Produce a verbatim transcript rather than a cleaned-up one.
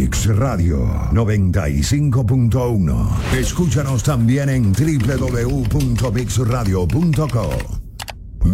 Mix Radio noventa y cinco punto uno. Escúchanos también en doble u doble u doble u punto mix radio punto com.